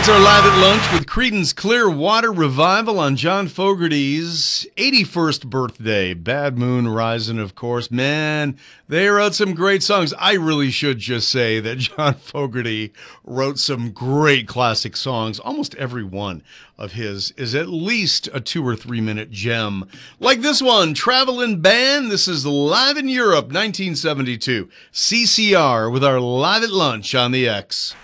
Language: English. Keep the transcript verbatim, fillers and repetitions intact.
It's our Live at Lunch with Creedence Clearwater Revival on John Fogerty's eighty-first birthday. Bad Moon Rising, of course. Man, they wrote some great songs. I really should just say that John Fogerty wrote some great classic songs. Almost every one of his is at least a two or three minute gem. Like this one, Traveling Band. This is Live in Europe, nineteen seventy-two. C C R with our Live at Lunch on the X.